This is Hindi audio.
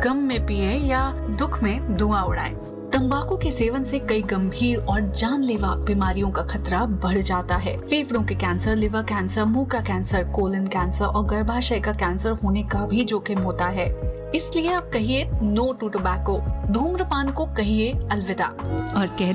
गम में पिए या दुख में धुआं उड़ाएं। तंबाकू के सेवन से कई गंभीर और जानलेवा बीमारियों का खतरा बढ़ जाता है। फेफड़ों के कैंसर, लिवर कैंसर, मुंह का कैंसर, कोलन कैंसर और गर्भाशय का कैंसर होने का भी जोखिम होता है। इसलिए आप कहिए नो टू टोबैको, धूम्रपान को कहिए अलविदा। और कह